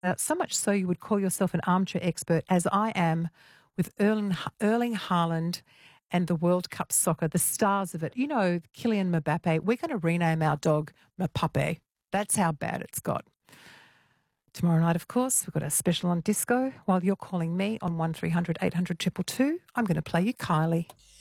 So much so you would call yourself an armchair expert, as I am with Erling Haaland and the World Cup soccer, the stars of it. You know, Kylian Mbappe. We're going to rename our dog Mbappe. That's how bad it's got. Tomorrow night, of course, we've got a special on disco. While you're calling me on 1300 800 222, I'm going to play you Kylie.